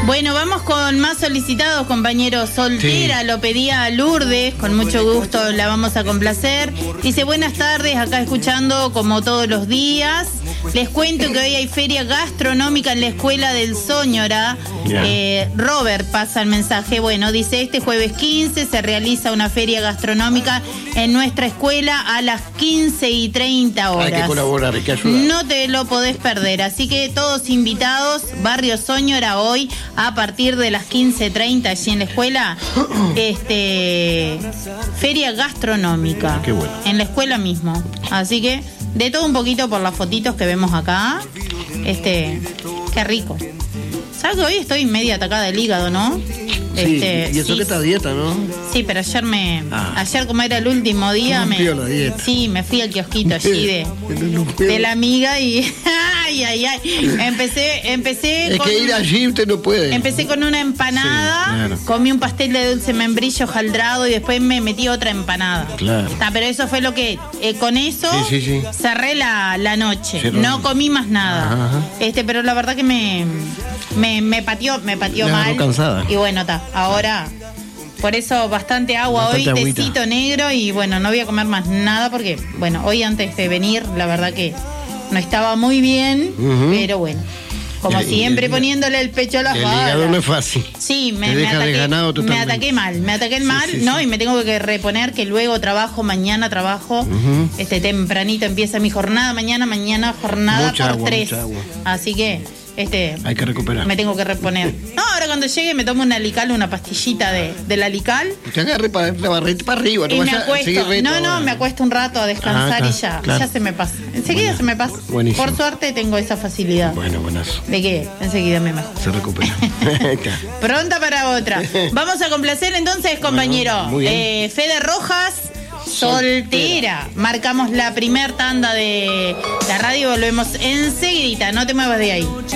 Bueno, vamos con más solicitados, compañeros. Soltera, sí. Lo pedía Lourdes, con mucho gusto la vamos a complacer. Dice, buenas tardes, acá escuchando como todos los días. Les cuento que hoy hay feria gastronómica en la Escuela del Soñora. Robert pasa el mensaje. Bueno, dice, este jueves 15 se realiza una feria gastronómica en nuestra escuela a las 15:30 horas. Hay que colaborar, hay que ayudar. No te lo podés perder, así que todos invitados, Barrio Soñora hoy a partir de las 15:30 allí en la escuela, feria gastronómica. Qué bueno. En la escuela mismo. Así que de todo un poquito por las fotitos que vemos acá. Qué rico. ¿Sabes que hoy estoy media atacada del hígado, no? Sí, y eso sí, que está a dieta, ¿no? Sí, pero ayer como era el último día, la dieta. Sí, me fui al kiosquito allí de la amiga y ay. Empecé es con, que ir allí usted no puede. Empecé con una empanada, sí, claro. Comí un pastel de dulce membrillo jaldrado y después me metí otra empanada. Claro. Pero eso fue lo que con eso sí. Cerré la noche. Sí, no comí más nada. Ajá. Pero la verdad que me pateó mal. Cansada. Y bueno, ahora por eso bastante agua hoy, agüita. Tecito negro y bueno, no voy a comer más nada porque, bueno, hoy antes de venir, la verdad que no estaba muy bien, pero bueno, como siempre poniéndole el pecho a las balas. El hígado no es fácil. Sí, me ataqué mal, sí. Y me tengo que reponer que luego mañana trabajo, tempranito empieza mi jornada, mañana jornada mucha por agua, 3. Así que hay que recuperar. Me tengo que reponer. No, ahora cuando llegue me tomo una Alical, una pastillita del Alical. Te agarre para arriba. Y me acuesto. Me acuesto un rato a descansar y ya se me pasa. Enseguida se me pasa. Buenísimo. Por suerte tengo esa facilidad. Bueno, buenazo. ¿De qué? Enseguida me mejor. Se recupera. Pronta para otra. Vamos a complacer entonces, compañero. Bueno, Fede Rojas. Soltera. Marcamos la primer tanda de la radio. Volvemos enseguidita. No te muevas de ahí.